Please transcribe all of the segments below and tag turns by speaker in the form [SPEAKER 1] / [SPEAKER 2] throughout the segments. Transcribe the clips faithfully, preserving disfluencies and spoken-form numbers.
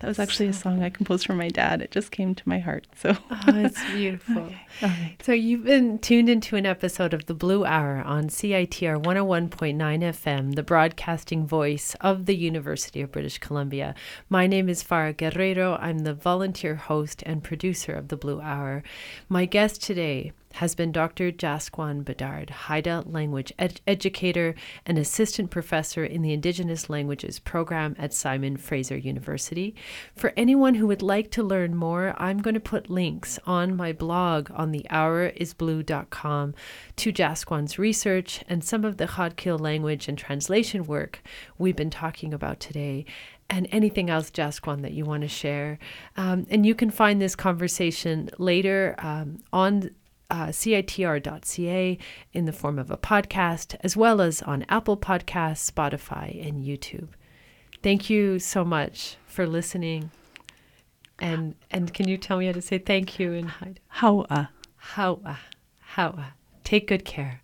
[SPEAKER 1] That was actually a song I composed for my dad. It just came to my heart. So
[SPEAKER 2] Oh, it's beautiful.
[SPEAKER 1] Okay. All right.
[SPEAKER 2] So you've been tuned into an episode of The Blue Hour on C I T R one oh one point nine F M, the broadcasting voice of the University of British Columbia. My name is Farah Guerrero. I'm the volunteer host and producer of The Blue Hour. My guest today has been Doctor Jasquan Bedard, Haida language ed- educator and assistant professor in the Indigenous Languages program at Simon Fraser University. For anyone who would like to learn more, I'm going to put links on my blog on the hour is blue dot com to Jasquan's research and some of the Khatkill language and translation work we've been talking about today, and anything else, Jasquan, that you want to share. Um, and you can find this conversation later um, on Uh, C I T R dot C A in the form of a podcast, as well as on Apple Podcasts, Spotify, and YouTube. Thank you so much for listening. And and can you tell me how to say thank you in Haida?
[SPEAKER 1] Haua.
[SPEAKER 2] Haua. Haua. Take good care.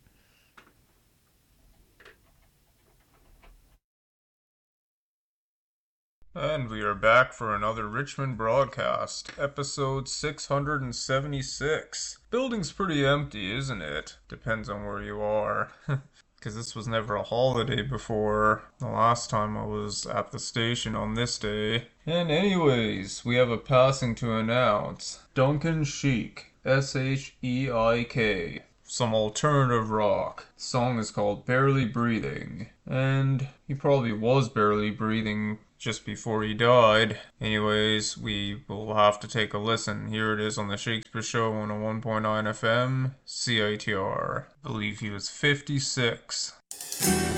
[SPEAKER 3] And we are back for another Richmond broadcast, episode six hundred seventy-six. Building's pretty empty, isn't it? Depends on where you are. Because this was never a holiday before. The last time I was at the station on this day. And anyways, we have a passing to announce. Duncan Sheik. S H E I K. Some alternative rock. The song is called Barely Breathing. And he probably was barely breathing just before he died. Anyways, we will have to take a listen. Here it is on the Shakespeare Show on one oh one point nine F M, C I T R. I believe he was fifty-six.